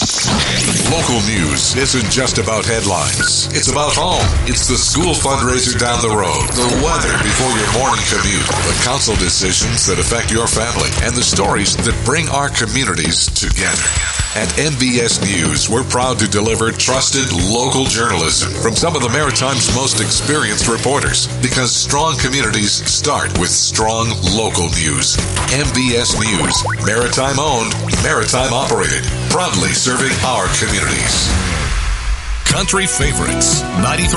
Local news isn't just about headlines. It's about home. It's the school fundraiser down the road, the weather before your morning commute, the council decisions that affect your family, and the stories that bring our communities together. At MBS News, we're proud to deliver trusted local journalism from some of the Maritime's most experienced reporters, because strong communities start with strong local news. MBS News, Maritime owned, Maritime operated, proudly serving our communities. Country favorites, 93.